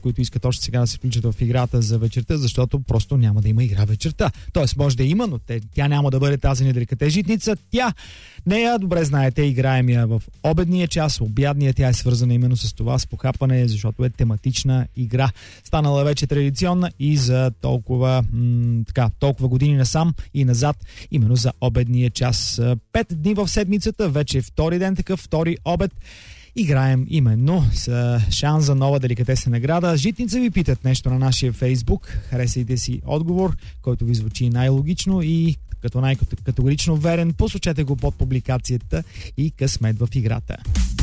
които искат още сега да се включат в играта за вечерта, защото просто няма да има игра вечерта. Тоест, може да има, но тя няма да бъде тази неделикатес житница. Нея, добре знаете, играем я в обедния час, обядния. Тя е свързана именно с това, с похапане, защото е тематична игра. Станала вече традиционна и за толкова години насам и назад, именно за обедния час. 5 дни в седмицата, вече втори ден такъв, втори обед. Играем именно с шанс за нова деликатесна награда. Житница ви питат нещо на нашия Фейсбук. Харесайте си отговор, който ви звучи най-логично и като най-категорично верен. Посочете го под публикацията и късмет в играта.